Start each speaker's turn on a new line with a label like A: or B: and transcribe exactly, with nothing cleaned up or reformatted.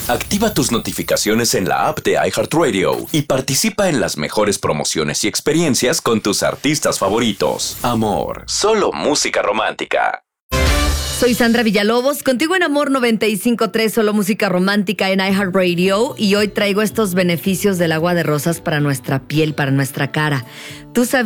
A: Activa tus notificaciones en la app de iHeartRadio y participa en las mejores promociones y experiencias con tus artistas favoritos. Amor, solo música romántica.
B: Soy Sandra Villalobos, contigo en Amor noventa y cinco punto tres, solo música romántica en iHeartRadio, y hoy traigo estos beneficios del agua de rosas para nuestra piel, para nuestra cara. ¿Tú sabías